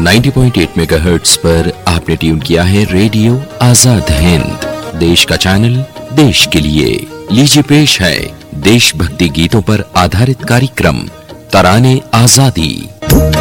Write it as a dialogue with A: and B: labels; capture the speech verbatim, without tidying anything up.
A: नब्बे पॉइंट आठ मेगाहर्ट्ज पर आपने ट्यून किया है रेडियो आजाद हिंद, देश का चैनल देश के लिए। लीजिए पेश है देशभक्ति गीतों पर आधारित कार्यक्रम तराने आजादी।